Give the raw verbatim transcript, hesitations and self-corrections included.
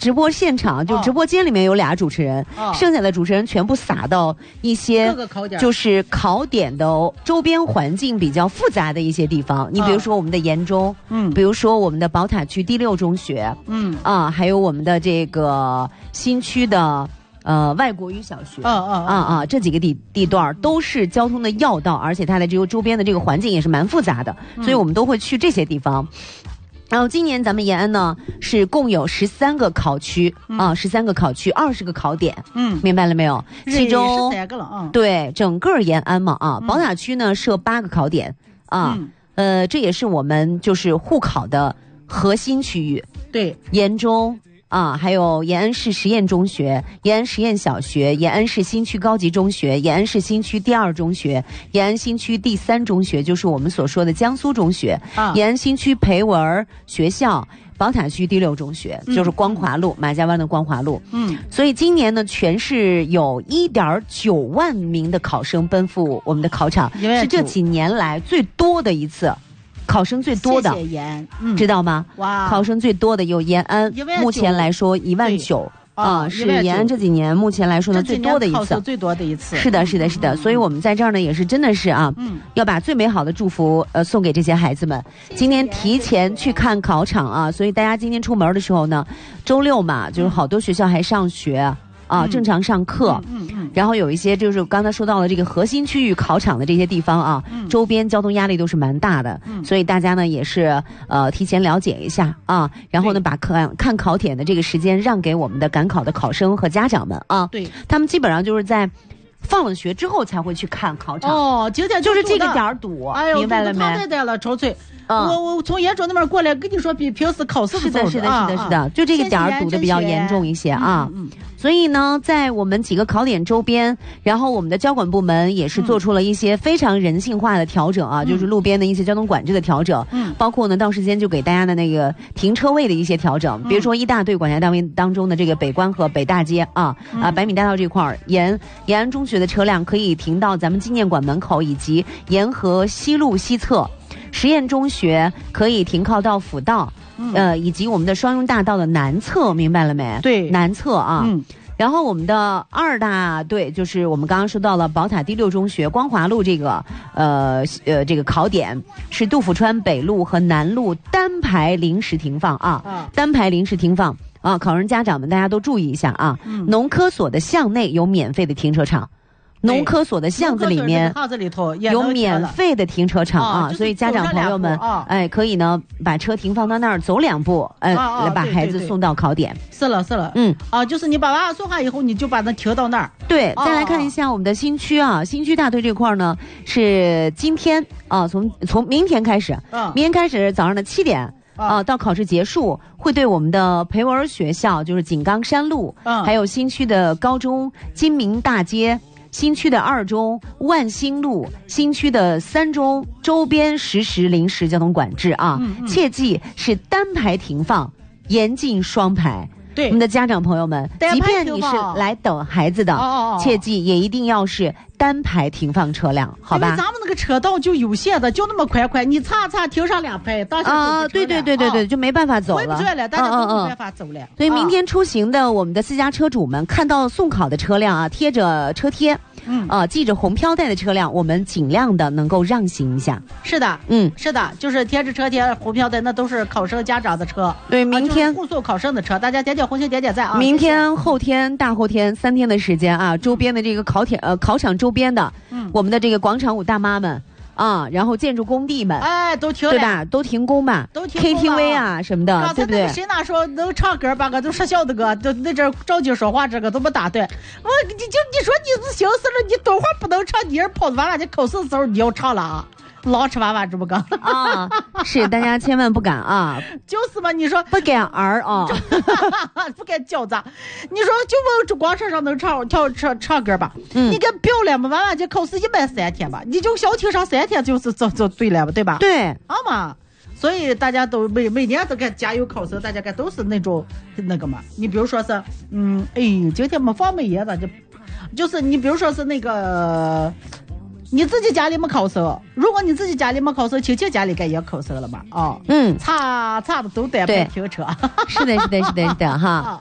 直播现场，就直播间里面有俩主持人，哦、剩下的主持人全部撒到一些各个考点， 就是考点的周边环境比较复杂的一些地方。你比如说我们的延中，嗯，比如说我们的宝塔区第六中学，嗯啊，还有我们的这个新区的。呃，外国语小学，啊啊啊啊，这几个地地段都是交通的要道，而且它的这个周边的这个环境也是蛮复杂的，所以我们都会去这些地方。然后今年咱们延安呢是共有十三个考区、嗯、啊，十三个考区，二十个考点，嗯，明白了没有？其中十三个了啊， 对，整个延安嘛啊，宝塔区呢设八个考点啊，嗯、呃，这也是我们就是护考的核心区域， 对， 延中。啊，还有延安市实验中学、延安实验小学、延安市新区高级中学、延安市新区第二中学、延安新区第三中学，就是我们所说的江苏中学、啊、延安新区培文学校、宝塔区第六中学，就是光华路、嗯、马家湾的光华路。嗯，所以今年呢，全市有 一点九万名的考生奔赴我们的考场，是这几年来最多的一次。考生最多的， 谢谢延嗯、 知道吗？哇，考生最多的有延安，目前来说一万九啊，是延安这几年目前来说呢最多的一次， 最多的一次。 是的，是的，是的。嗯、所以我们在这儿呢也是真的是啊，嗯，要把最美好的祝福呃送给这些孩子们。谢谢今天提前去看考场啊，所以大家今天出门的时候呢，周六嘛，就是好多学校还上学。啊，正常上课，嗯嗯，然后有一些就是刚才说到了这个核心区域考场的这些地方啊，嗯、周边交通压力都是蛮大的，嗯、所以大家呢也是呃提前了解一下啊，然后呢把看看考点的这个时间让给我们的赶考的考生和家长们啊，对，他们基本上就是在放了学之后才会去看考场哦，今天就是这个点儿堵， 哎呦， 明白了没？ 太太了，愁翠。嗯、我我从延中那边过来，跟你说比平时考试是的，是的，是的，是的，啊、就这个点儿堵的比较严重一些啊。嗯嗯嗯所以呢，在我们几个考点周边，然后我们的交管部门也是做出了一些非常人性化的调整啊，嗯、就是路边的一些交通管制的调整，嗯，包括呢到时间就给大家的那个停车位的一些调整，嗯、比如说一大队管辖单位当中的这个北关和北大街啊、嗯、啊百米大道这块儿，延延安中学的车辆可以停到咱们纪念馆门口，以及沿河西路西侧。实验中学可以停靠到辅道，嗯、呃，以及我们的双雍大道的南侧，明白了没？ 对， 南侧啊。嗯。然后我们的二大队就是我们刚刚说到了宝塔第六中学光华路这个呃呃这个考点是杜甫川北路和南路单排临时停放啊，啊单排临时停放啊，考生家长们大家都注意一下啊。嗯、农科所的巷内有免费的停车场。农科所的巷子里面有免费的停车场啊，所以家长朋友们，哎，可以呢把车停放到那儿，走两步，哎，来把孩子送到考点。 是了，是了，嗯，啊，就是你把娃娃送下以后，你就把它停到那儿。 对，再来看一下我们的新区啊，新区大队这块呢是今天啊，从从明天开始，明天开始早上的七点。啊，到考试结束，会对我们的培文学校，就是井冈山路，嗯，还有新区的高中金明大街。新区的二中万兴路，新区的三中周边实施临时交通管制啊，嗯嗯、切记是单排停放，严禁双排。对，我们的家长朋友们，即便你是来等孩子的，哦、切记也一定要是单排停放车辆，好吧？ 因为咱们那个车道就有限的，就那么宽宽，你擦擦停上两排，当下啊，对对对对对，哦、就没办法走了， 回不来了，大家都没办法走了。嗯嗯嗯、 所以明天出行的我们的私家车主们，看到送考的车辆啊，贴着车贴。嗯啊，系着红飘带的车辆，我们尽量的能够让行一下。 是的，嗯，是的，就是贴着车贴红飘带，那都是考生家长的车。 对，明天、啊、 护送考生的车，大家点点红心，点点赞啊！ 明天、谢谢后天、大后天三天的时间啊，周边的这个考点呃考场周边的，嗯，我们的这个广场舞大妈们。啊，然后建筑工地们， 哎，都停了， 对吧？都停工嘛， 都停 K T V 啊什么的，对不对？ 谁哪说能唱歌吧？个都说笑的个，都那阵着急说话，这个都不打断。我你就你说你是寻思了，你等会儿不能唱，你人跑完了，你考试的时候你要唱了啊。老吃娃娃这么个啊，是大家千万不敢啊， 就是嘛，你说不敢儿啊， 不敢叫咋？你说就问这广场上能唱跳唱唱歌吧？嗯，你敢表了嘛？娃娃这考试一般三天吧，你就小厅上三天就是就就对了吧，对吧？ 对， 啊嘛，所以大家都每每年都该加油考试，大家该都是那种那个嘛。你比如说是，嗯，哎，今天没放没爷的就，就是你比如说是那个。你自己家里没考试，如果你自己家里没考试，亲戚家里该也考试了吧？啊、哦，嗯，差差的都得排停车。 是的，是的，是的，是的，哈。